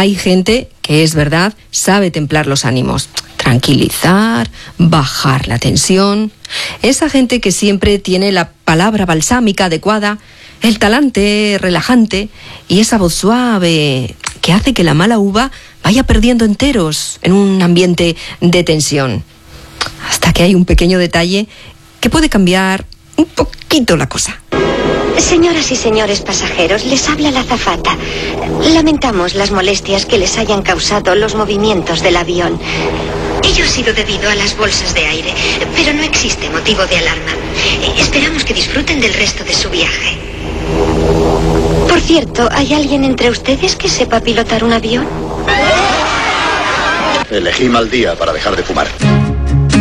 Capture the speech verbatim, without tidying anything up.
hay gente que, es verdad, sabe templar los ánimos, tranquilizar, bajar la tensión. Esa gente que siempre tiene la palabra balsámica adecuada, el talante relajante y esa voz suave que hace que la mala uva vaya perdiendo enteros en un ambiente de tensión. Hasta que hay un pequeño detalle que puede cambiar un poquito la cosa. Señoras y señores pasajeros, les habla la azafata. Lamentamos las molestias que les hayan causado los movimientos del avión. Ello ha sido debido a las bolsas de aire, pero no existe motivo de alarma. Esperamos que disfruten del resto de su viaje. Por cierto, ¿hay alguien entre ustedes que sepa pilotar un avión? Elegí mal día para dejar de fumar.